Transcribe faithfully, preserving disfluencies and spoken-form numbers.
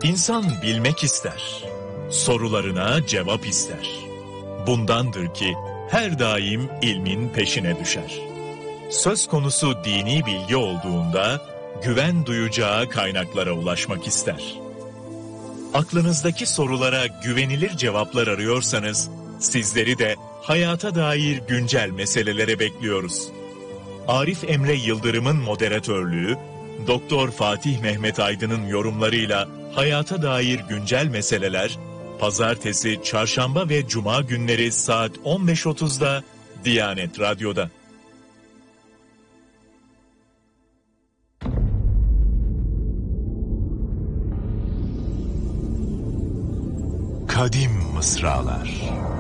İnsan bilmek ister, sorularına cevap ister. Bundandır ki her daim ilmin peşine düşer. Söz konusu dini bilgi olduğunda güven duyacağı kaynaklara ulaşmak ister. Aklınızdaki sorulara güvenilir cevaplar arıyorsanız sizleri de hayata dair güncel meselelere bekliyoruz. Arif Emre Yıldırım'ın moderatörlüğü, Doktor Fatih Mehmet Aydın'ın yorumlarıyla hayata dair güncel meseleler, Pazartesi, Çarşamba ve Cuma günleri saat on beş otuzda Diyanet Radyo'da. Kadim mısralar.